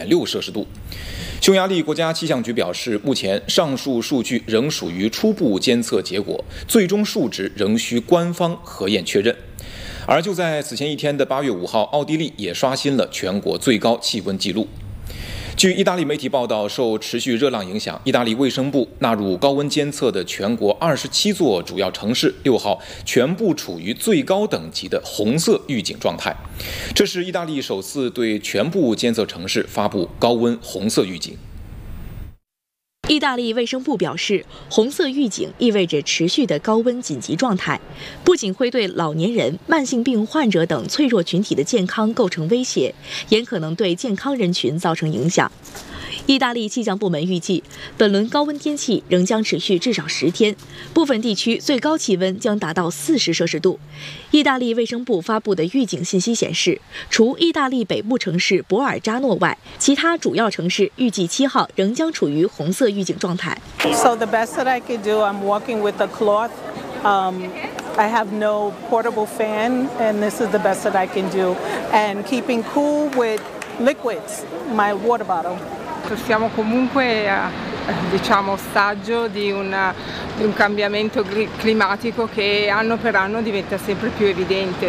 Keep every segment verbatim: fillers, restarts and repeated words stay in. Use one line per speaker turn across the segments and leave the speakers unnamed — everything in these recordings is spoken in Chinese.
点六摄氏度。匈牙利国家气象局表示，目前上述数据仍属于初步监测结果，最终数值仍需官方核验确认。而就在此前一天的八月五号，奥地利也刷新了全国最高气温纪录。据意大利媒体报道，受持续热浪影响，意大利卫生部纳入高温监测的全国二十七座主要城市六号全部处于最高等级的红色预警状态。这是意大利首次对全部监测城市发布高温红色预警。
意大利卫生部表示，红色预警意味着持续的高温紧急状态，不仅会对老年人、慢性病患者等脆弱群体的健康构成威胁，也可能对健康人群造成影响。意大利气象部门预计，本轮高温天气仍将持续至少十天，部分地区最高气温将达到四十摄氏度。意大利卫生部发布的预警信息显示，除意大利北部城市博尔扎诺外，其他主要城市预计七号仍将处于红色预警状态。
So the best that I could do, I'm walking with a cloth. Um, I have no portable fan, and this is the best that I can do. And keeping cool with liquids, my water bottle.
Siamo comunque a diciamo ostaggio di un, di un cambiamento climatico che anno per anno diventa sempre più evidente.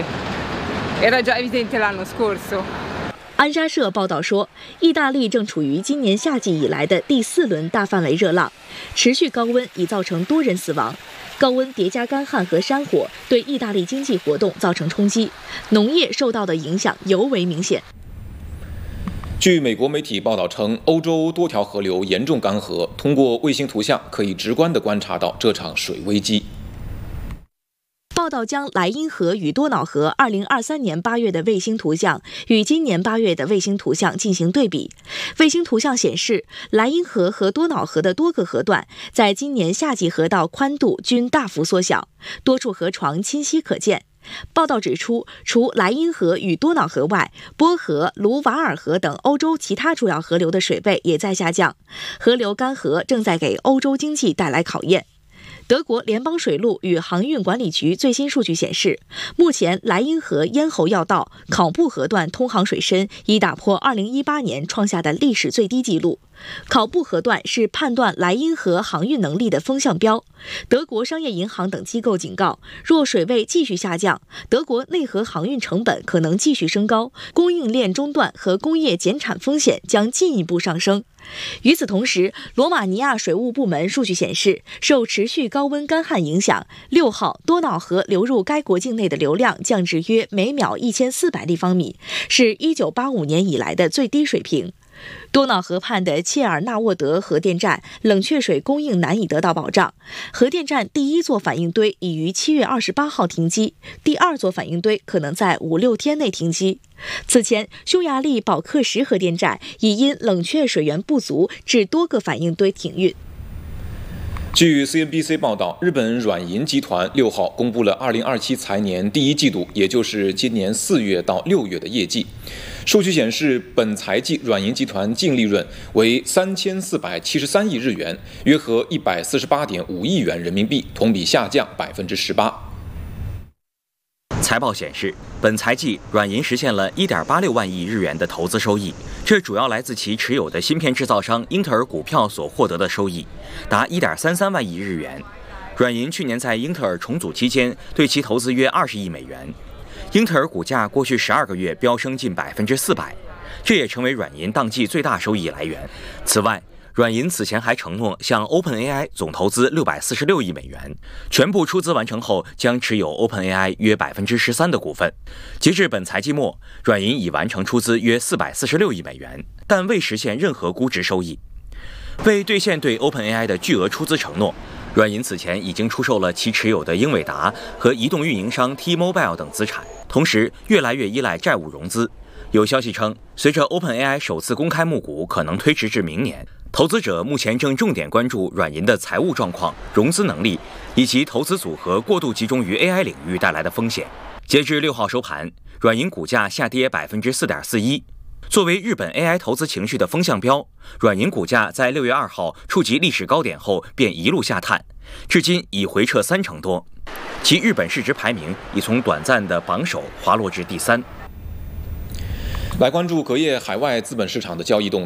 Era già evidente l'anno scorso.
安莎社报道说，意大利正处于今年夏季以来的第四轮大范围热浪，持续高温已造成多人死亡。高温叠加干旱和山火，对意大利经济活动造成冲击，农业受到的影响尤为明显。
据美国媒体报道称，欧洲多条河流严重干涸，通过卫星图像可以直观地观察到这场水危机。
报道将莱茵河与多瑙河二零二三年八月的卫星图像与今年八月的卫星图像进行对比。卫星图像显示，莱茵河和多瑙河的多个河段在今年夏季河道宽度均大幅缩小，多处河床清晰可见。报道指出，除莱茵河与多瑙河外，波河、卢瓦尔河等欧洲其他主要河流的水位也在下降，河流干涸正在给欧洲经济带来考验。德国联邦水路与航运管理局最新数据显示，目前莱茵河咽喉要道考布河段通航水深已打破二零一八年创下的历史最低纪录。考布河段是判断莱茵河航运能力的风向标。德国商业银行等机构警告，若水位继续下降，德国内河航运成本可能继续升高，供应链中断和工业减产风险将进一步上升。与此同时，罗马尼亚水务部门数据显示，受持续高温干旱影响，六号多瑙河流入该国境内的流量降至约每秒一千四百立方米，是一九八五年以来的最低水平。多瑙河畔的切尔纳沃德核电站冷却水供应难以得到保障，核电站第一座反应堆已于七月二十八号停机，第二座反应堆可能在五六天内停机。此前，匈牙利保克什核电站已因冷却水源不足致多个反应堆停运。
据 C N B C 报道，日本软银集团六号公布了二零二七财年第一季度，也就是今年四月到六月的业绩。数据显示，本财季软银集团净利润为三千四百七十三亿日元，约合一百四十八点五亿元人民币，同比下降百分之十八。
财报显示，本财季软银实现了一点八六万亿日元的投资收益，这主要来自其持有的芯片制造商英特尔股票所获得的收益，达一点三三万亿日元。软银去年在英特尔重组期间对其投资约二十亿美元。英特尔股价过去十二个月飙升近百分之四百，这也成为软银当季最大收益来源。此外，软银此前还承诺向 OpenAI 总投资六百四十六亿美元，全部出资完成后将持有 OpenAI 约百分之十三的股份。截至本财季末，软银已完成出资约四百四十六亿美元，但未实现任何估值收益。为兑现对 OpenAI 的巨额出资承诺，软银此前已经出售了其持有的英伟达和移动运营商 T-Mobile 等资产，同时越来越依赖债务融资。有消息称，随着 OpenAI 首次公开募股可能推迟至明年，投资者目前正重点关注软银的财务状况、融资能力以及投资组合过度集中于 A I 领域带来的风险。截至六号收盘，软银股价下跌百分之四点四一。作为日本 A I 投资情绪的风向标，软银股价在六月二号触及历史高点后便一路下探，至今已回撤三成多，其日本市值排名已从短暂的榜首滑落至第三。
来关注隔夜海外资本市场的交易动